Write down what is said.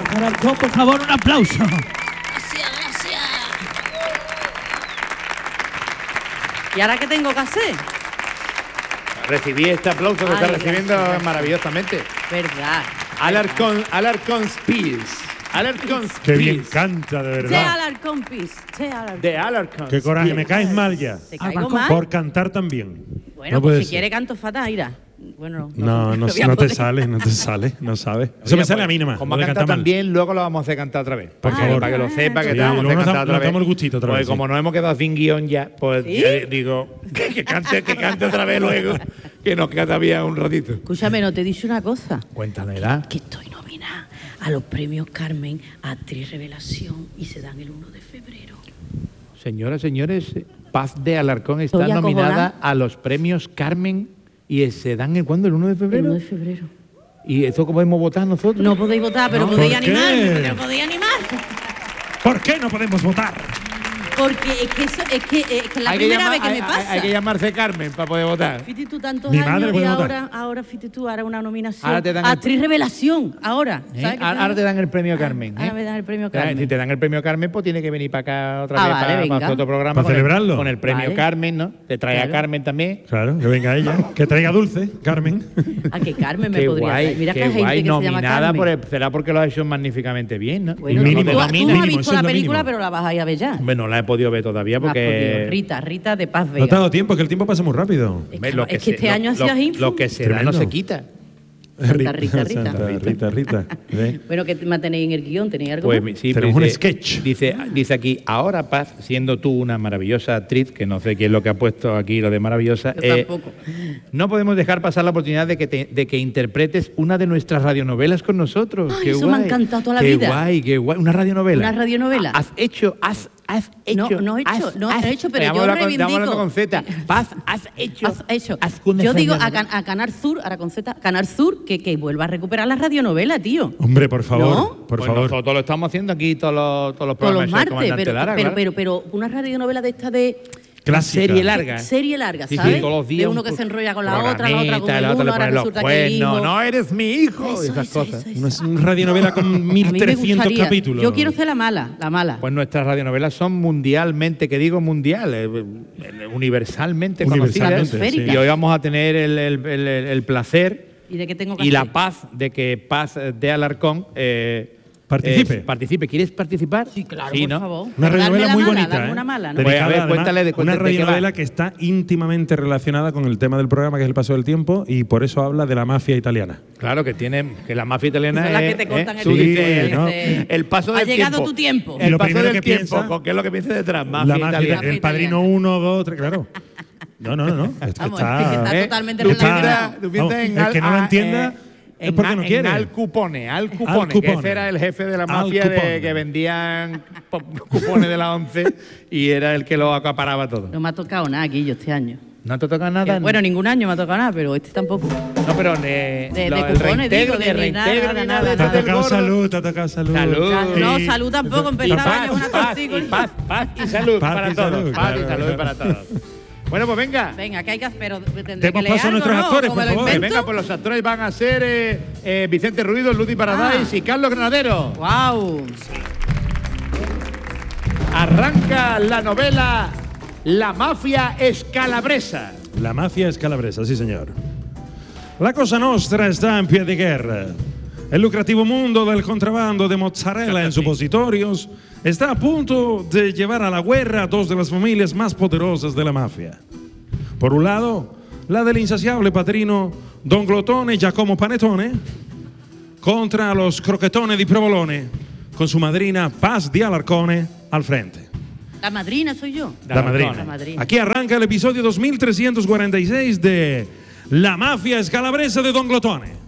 Alarcón, por favor, un aplauso. Gracias, gracias. ¿Y ahora qué tengo que hacer? Recibí este aplauso que está recibiendo maravillosamente. Verdad. Alarcón Spears. Alarcón Spears. Que bien canta, de Che verdad. Alarcón Pis. Che Alarcón. De Alarcón. Qué coraje, me caes mal ya. ¿Te caigo mal? Por cantar tan bien. Bueno, No pues puede si ser. quiere canto fatal, Ira. Bueno, No voy a te poner. sale, no sabes. Eso me sale a mí nomás. Como ha lo de cantado cantar mal. también, luego lo vamos a hacer cantar otra vez. Por favor. Para que lo sepa, que Sí, te vamos a luego hacer nos cantar otra nos vez. damos el gustito otra Porque vez, como sí. nos hemos quedado sin guión ya, pues ¿Sí? digo, que cante otra vez luego, que nos queda todavía un ratito. Escúchame, no te he dicho una cosa. Cuéntamela. Que estoy nominada a los premios Carmen a Actriz Revelación y se dan el 1 de febrero. Señoras, señores, Paz de Alarcón está Estoy nominada acojonada. a los premios Carmen y se dan el ¿cuándo? ¿El 1 de El febrero? 1 de febrero. ¿Y eso cómo podemos votar nosotros? No podéis votar, pero No, podéis ¿por qué? animar. Pero podéis animar. ¿Por qué no podemos votar? Porque es que la Hay primera llamar- vez que me hay- pasa. Hay que llamarse Carmen para poder votar. Fíjate tú tantos Mi madre años y puede votar. ahora fíjate tú, ahora una nominación. Ahora te dan el- Actriz Revelación, ahora. ¿Eh? ¿Sabes qué Ahora te dan el premio Carmen. Ahora me dan el premio Claro, Carmen. si te dan el premio Carmen, pues tiene que venir para acá otra Ah, vez vale, para venga. hacer otro programa. ¿Para con el- celebrarlo? Con el premio Vale. Carmen, ¿no? Te trae Claro. a Carmen también. Claro, que venga ella. Que traiga dulce, Carmen. A que Carmen me Qué podría guay, traer. Mira que qué hay gente guay, que se llama nominada Carmen. será porque lo ha hecho magníficamente bien, ¿no? Bueno, Mínimo, tú mínimo, no has eso visto es la lo película, mínimo. pero la vas a ir a ver ya. Hombre, no la he podido ver todavía Ah, por porque... Dios. Rita de Paz No te ha Vega. dado tiempo, que el tiempo pasa muy rápido. Hombre, Es que este año hacías info. Lo que se da no Tremendo. se quita. Santa Rita. Santa Rita. ¿Ve? Bueno, ¿qué tema tenéis en el guión? ¿Tenéis algo Pues más? sí, Tenemos pues un sketch. Dice aquí, ahora Paz, siendo tú una maravillosa actriz, que no sé qué es lo que ha puesto aquí lo de maravillosa, Yo tampoco. no podemos dejar pasar la oportunidad de que interpretes una de nuestras radionovelas con nosotros. Ay, Qué eso me ha guay. encantado toda la Qué vida. guay, qué guay. Una radionovela. Una radionovela. Has hecho. No he hecho, pero yo Estamos hablando reivindico. con Z. Paz, has hecho. Has hecho. Haz una Yo digo radionovela. a Canal Sur, ahora con Z, Canal Sur, que vuelva a recuperar la radionovela, tío. Hombre, por favor. ¿No? Por Pues favor. nosotros lo estamos haciendo aquí todos los Todos programas. los del martes, Comandante Lara, claro. pero una radionovela de esta de Clásica. Serie larga. serie larga, Sí, sí, ¿sabes? todos los días de uno un que se enrolla con la otra, la otra con programita, el la otra uno, le ahora pone los resulta que el hijo. cuernos. No eres mi hijo. Eso, y esas eso, cosas. eso. Una radionovela con A mí me 1300 gustaría. capítulos. Yo quiero ser la mala. Pues nuestras radionovelas son mundialmente, que digo mundial, universalmente conocidas. Universalmente, Y hoy vamos a tener el placer ¿Y de qué tengo que y la hacer? paz de que Paz de Alarcón participe. ¿Quieres participar? Sí, claro, Sí, por ¿no? favor. Una Pero radionovela darme muy la mala, bonita. darme una mala, ¿no? Pues, a ver, Dedicada, cuéntale de una qué va. radionovela que está íntimamente relacionada con el tema del programa, que es el paso del tiempo, y por eso habla de la mafia italiana. Claro, que la mafia italiana Son las es, que te cortan el tú tiempo. dices, Sí, ¿no? el paso Ha del tiempo. llegado tu tiempo. Y El lo paso primero del que tiempo, piensa- ¿qué es lo que piensa detrás? la Mafia mafia, italiana. el padrino 1, 2, 3, claro. No. Vamos, es que está totalmente tú relacionado. Tú piensas Vamos, en el que no lo entienda es porque no quiere. Al Cupone, que Cupone. ese era el jefe de la Al mafia Cupone. que vendían cupones de la 11 y era el que lo acaparaba todo. No me ha tocado nada, Guillo, este año. ¿No te toca nada? Bueno, ningún año me ha tocado nada, pero este tampoco. No, pero de el cupones, reintegro, digo, de ni ni nada, reintegro, ni nada, nada de Te eso ha del tocado gordo. salud, te ha tocado salud. Salud. No, Sí. salud tampoco, Y empezar el año con una paz tortícolis. y salud Paz para y todos. salud, Paz y claro, salud claro. para todos. Bueno, pues venga. Venga, ¿qué hay que hacer? Pero tendré Demos que leer paso a algo, nuestros ¿no? actores, ¿O por me lo favor. invento? Venga, pues los actores van a ser Vicente Ruido, Ludi Paradise y Carlos Granadero. ¡Guau! Arranca la novela La mafia escalabresa. La mafia es calabresa, sí señor. La Cosa Nostra está en pie de guerra. El lucrativo mundo del contrabando de mozzarella en supositorios está a punto de llevar a la guerra a dos de las familias más poderosas de la mafia. Por un lado, la del insaciable padrino Don Glotone Giacomo Panettone contra los croquetones di Provolone, con su madrina Paz di Alarcone al frente. La madrina soy yo. La madrina. La madrina. Aquí arranca el episodio 2346 de La mafia escalabresa de Don Glotone.